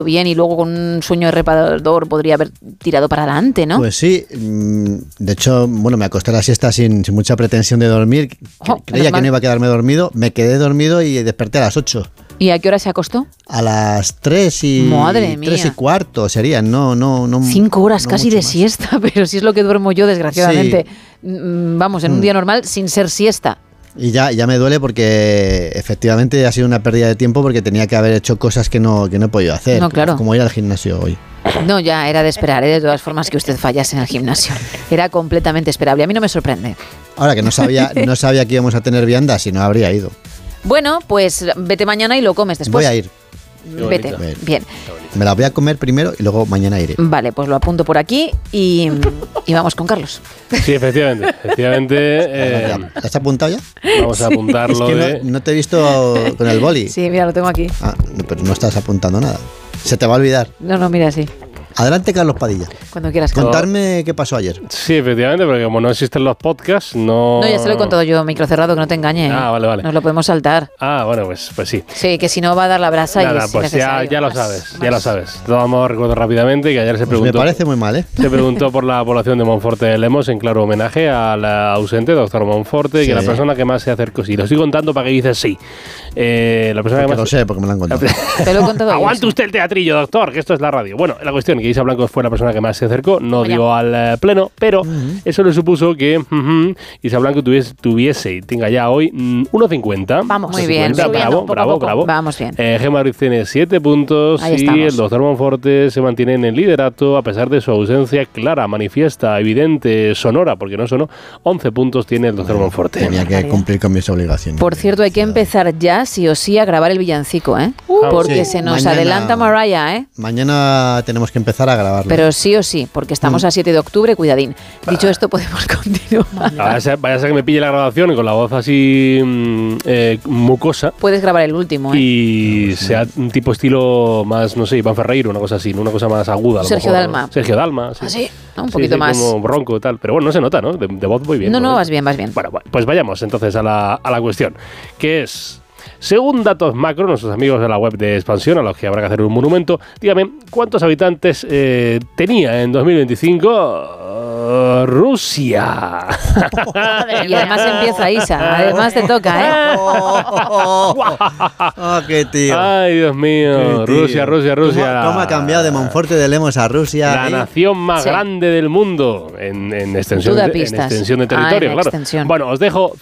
bien y luego con un sueño reparador podría haber tirado para adelante, ¿no? Pues sí, de hecho, bueno, me acosté a la siesta sin mucha pretensión de dormir. Creía que no iba a quedarme dormido, me quedé dormido y desperté a las 8. ¿Y a qué hora se acostó? A las 3 y... Madre mía. 3 y cuarto serían, no. 5 horas no casi de más. siesta, pero si es lo que duermo yo, desgraciadamente. Sí. Vamos, en un día normal, sin ser siesta. Y ya me duele porque efectivamente ha sido una pérdida de tiempo porque tenía que haber hecho cosas que no he podido hacer. No, claro. Como ir al gimnasio hoy. No, ya era de esperar, de todas formas, que usted fallase en el gimnasio. Era completamente esperable. A mí no me sorprende. Ahora que no sabía que íbamos a tener vianda, si no habría ido. Bueno, pues vete mañana y lo comes después. Voy a ir. Vete, bien. Me la voy a comer primero y luego mañana iré. Vale, pues lo apunto por aquí y vamos con Carlos. Sí, efectivamente. ¿La has apuntado ya? Vamos a apuntarlo. Es que no te he visto con el boli. Sí, mira, lo tengo aquí. Ah, pero no estás apuntando nada. Se te va a olvidar. No, mira, sí. Adelante, Carlos Padilla. Cuando quieras. Contarme qué pasó ayer. Sí, efectivamente, porque como no existen los podcasts, no... No, ya se lo he contado yo, microcerrado, que no te engañe. Ah, vale. Nos lo podemos saltar. Ah, bueno, pues sí. Sí, que si no va a dar la brasa Nada, y es pues necesario. ya lo sabes, ya lo sabes. De todos modos, recuerdo rápidamente que ayer se preguntó... Me parece muy mal, ¿eh? Se preguntó por la población de Monforte de Lemos en claro homenaje al ausente doctor Monforte, que la persona que más se acercó... Sí, lo estoy contando para que dices sí. La persona que más... Lo sé, porque me lo han contado. Te lo he contado. Aguante usted el teatrillo, doctor, que esto es la radio. Bueno, la cuestión es que Isa Blanco fue la persona que más se acercó, no dio al pleno, pero eso le supuso que Isa Blanco tuviese y tenga ya hoy 1,50. Vamos, muy bien. Bravo. Vamos bien. Gemma Ruiz tiene 7 puntos y el doctor Monforte se mantiene en el liderato a pesar de su ausencia clara, manifiesta, evidente, sonora, porque no sonó. 11 puntos tiene el doctor Monforte. Tenía que cumplir con mis obligaciones. Por cierto, hay que empezar ya, sí o sí, a grabar el villancico, ¿eh? Porque se nos adelanta Mariah, ¿eh? Mañana tenemos que empezar a grabarlo. Pero sí o sí, porque estamos a 7 de octubre, cuidadín. Dicho esto, podemos continuar. Vaya a ser que me pille la grabación y con la voz así mucosa. Puedes grabar el último, ¿eh? Y sea un tipo estilo más, no sé, Iván Ferreiro, una cosa así, una cosa más aguda. Sergio Dalma. Sergio Dalma, sí. ¿Ah, sí? Un poquito más. Como bronco y tal. Pero bueno, no se nota, ¿no? De voz muy bien. No, vas bien. Bueno, pues vayamos entonces a la cuestión, que es... Según datos macro, nuestros amigos de la web de Expansión, a los que habrá que hacer un monumento, dígame, ¿cuántos habitantes tenía en 2025 Rusia? Y además empieza Isa, además te toca, ¿eh? ¡Qué tío! ¡Ay, Dios mío! Rusia. ¿Cómo ha cambiado de Monforte de Lemos a Rusia? La nación más grande del mundo en extensión de territorio, claro. Extensión. Bueno, os dejo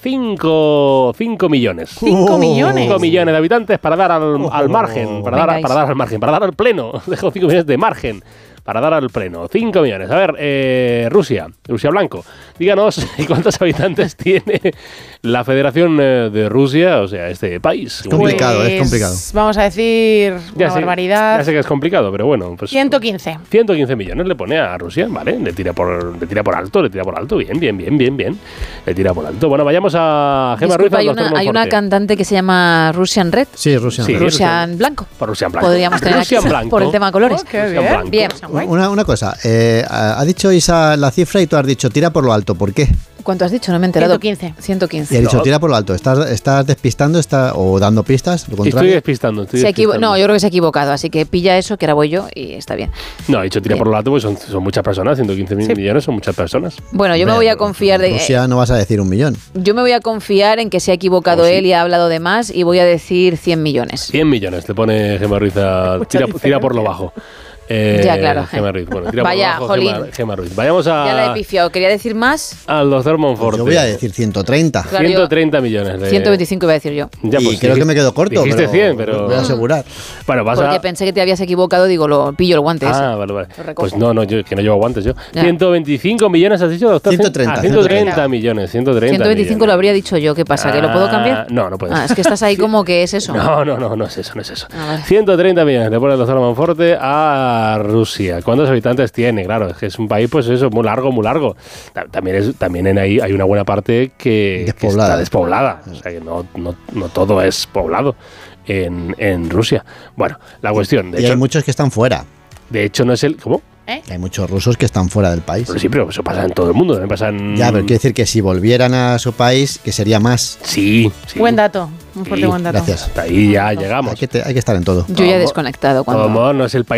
5 millones. 5 millones. 5 millones de habitantes para dar al margen, para dar al pleno. Dejo 5 millones de margen para dar al pleno. 5 millones. A ver, Rusia Blanco. Díganos cuántos habitantes tiene la Federación de Rusia, o sea, este país. Es complicado. Vamos a decir una barbaridad. Ya sé que es complicado, pero bueno. Pues 115. 115 millones le pone a Rusia, ¿vale? Le tira por alto. Bien. Le tira por alto. Bueno, vayamos a Gemma Ruiz. Hay una cantante que se llama Russian Red. Sí, Russian Blanco. Por Russian Blanco. Podríamos tener Russian aquí Blanco. por el tema de colores. Bien. Una cosa, ha dicho Isa la cifra y tú has dicho tira por lo alto. ¿Por qué? ¿Cuánto has dicho? No me he enterado. 115. Y ha dicho tira por lo alto. ¿Estás despistando o dando pistas? Estoy despistando. No, yo creo que se ha equivocado, así que pilla eso, que ahora voy yo y está bien. No, he dicho tira por lo alto, pues son muchas personas, 115 millones son muchas personas. Bueno, yo me voy a confiar de... Rusia no vas a decir 1 millón. Yo me voy a confiar en que se ha equivocado él y ha hablado de más y voy a decir 100 millones. 100 millones, le pone Gemma Ruiz tira por lo bajo. Ya, claro. Gemma Ruiz. Bueno, tira Vaya, por abajo, Gemma Ruiz. Vayamos a... Ya la he pifiado. ¿Quería decir más? Al doctor Monforte. Pues yo voy a decir 130. Claro, 130 millones. 125 iba a decir yo. Ya, pues, y creo que me quedo corto. Dijiste 100, pero... Voy a asegurar. Bueno, porque pensé que te habías equivocado, digo, pillo el guante ese. Vale. Pues no, yo que no llevo guantes yo. Ya. 125 millones has dicho, doctor. 130. 130 millones. 125 millones. lo habría dicho yo. ¿Qué pasa? ¿Que lo puedo cambiar? No puedes. Es que estás ahí como que es eso. No es eso. Vale. 130 millones le pone el doctor Monforte a Rusia. ¿Cuántos habitantes tiene? Claro, es que es un país, pues eso, muy largo. También en ahí hay una buena parte que está despoblada. O sea que no todo es poblado en Rusia. Bueno, la cuestión... Y hay muchos que están fuera. De hecho, no es el... ¿Cómo? Hay muchos rusos que están fuera del país. Pero sí, pero eso pasa en todo el mundo. También pasa en... Ya, pero quiere decir que si volvieran a su país, que sería más. Sí. Buen dato. Un fuerte buen dato. Gracias. Hasta ahí ya llegamos. Hay que estar en todo. Yo ya he desconectado. Como no es el país